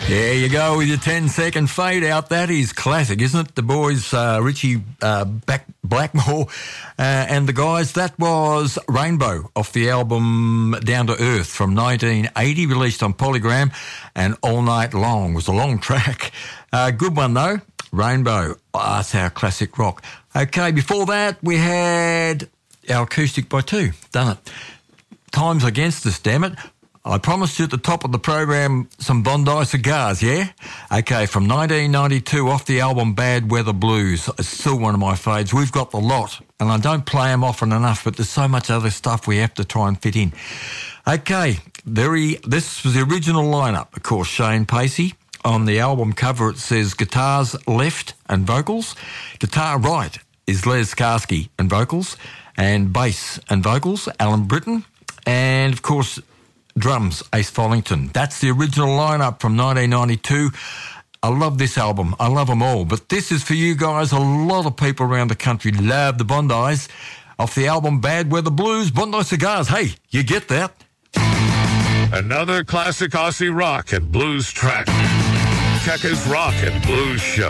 There you go with your 10-second fade out. That is classic, isn't it? The boys, Richie Blackmore and the guys. That was Rainbow off the album Down to Earth from 1980, released on Polygram, and All Night Long was a long track. Good one, though. Rainbow. Oh, that's our classic rock. Okay, before that, we had our Acoustic by Two. Done it. Time's against us, damn it. I promised you at the top of the program some Bondi cigars, yeah? Okay, from 1992 off the album Bad Weather Blues. It's still one of my faves. We've got the lot, and I don't play them often enough, but there's so much other stuff we have to try and fit in. Okay, this was the original lineup, of course, Shane Pacey. On the album cover it says guitars left and vocals. Guitar right is Les Karski and vocals, and bass and vocals, Alan Britton, and of course drums, Ace Follington. That's the original lineup from 1992. I love this album. I love them all. But this is for you guys. A lot of people around the country love the Bondis. Off the album Bad Weather Blues, Bondi Cigars. Hey, you get that? Another classic Aussie rock and blues track. Checkers Rock and Blues Show.